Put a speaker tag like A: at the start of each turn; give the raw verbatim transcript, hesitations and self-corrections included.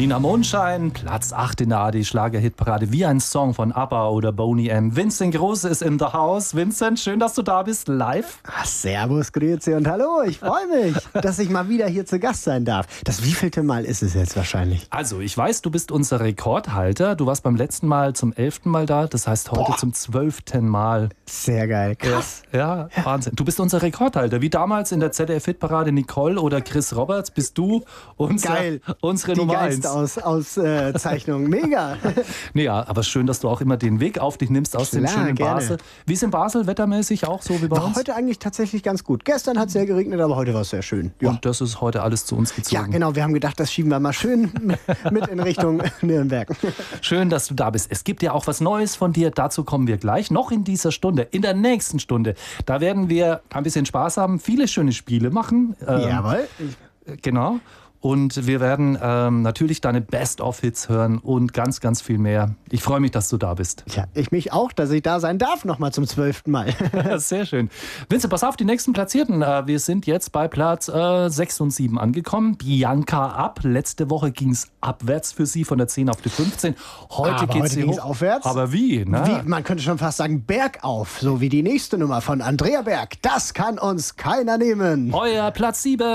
A: Nina Mondschein, Platz acht in der A R D-Schlager-Hitparade, wie ein Song von ABBA oder Boney M. Vincent Große ist in the house. Vincent, schön, dass du da bist, live.
B: Ah, servus, grüezi und hallo. Ich freue mich, dass ich mal wieder hier zu Gast sein darf. Das wievielte Mal ist es jetzt wahrscheinlich?
A: Also, ich weiß, du bist unser Rekordhalter. Du warst beim letzten Mal zum elften Mal da, das heißt heute
B: Boah.
A: zum zwölften Mal.
B: Sehr geil, krass.
A: Ja, ja, Wahnsinn. Du bist unser Rekordhalter. Wie damals in der Z D F-Hitparade Nicole oder Chris Roberts bist du unser,
B: Geil.
A: unsere
B: Die
A: Nummer eins.
B: Geist-Auszeichnung, äh, mega.
A: Ja, aber schön, dass du auch immer den Weg auf dich nimmst aus dem
B: Klar,
A: schönen
B: gerne.
A: Basel. Wie ist in Basel wettermäßig auch so wie bei
B: War
A: uns?
B: heute eigentlich tatsächlich ganz gut. Gestern hat es sehr geregnet, aber heute war es sehr schön. Ja.
A: Und das ist heute alles zu uns gezogen.
B: Ja, genau. Wir haben gedacht, das schieben wir mal schön mit in Richtung Nürnberg.
A: Schön, dass du da bist. Es gibt ja auch was Neues von dir. Dazu kommen wir gleich. Noch in dieser Stunde, in der nächsten Stunde. Da werden wir ein bisschen Spaß haben, viele schöne Spiele machen. Ähm,
B: Jawohl.
A: Genau. Und wir werden ähm, natürlich deine Best-of-Hits hören und ganz, ganz viel mehr. Ich freue mich, dass du da bist.
B: Ja, ich mich auch, dass ich da sein darf, nochmal zum zwölften Mal.
A: Sehr schön. Vincent, pass auf, die nächsten Platzierten. Äh, Wir sind jetzt bei Platz äh, sechs und sieben angekommen. Bianca Ab. Letzte Woche ging es abwärts für sie von der zehn auf die fünfzehn. Heute
B: Aber
A: geht
B: heute
A: sie
B: ging's
A: hoch.
B: aufwärts.
A: Aber wie? Ne?
B: Wie, man könnte schon fast sagen, bergauf. So wie die nächste Nummer von Andrea Berg. Das kann uns keiner nehmen.
A: Euer Platz sieben.